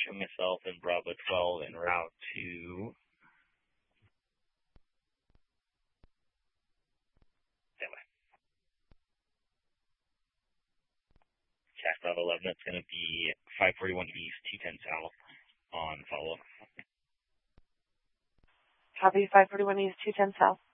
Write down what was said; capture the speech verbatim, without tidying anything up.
showing myself in Bravo twelve en route to anyway. Task Bravo eleven, that's going to be five forty-one East, two ten South on follow-up. Copy, five forty-one East, two ten South.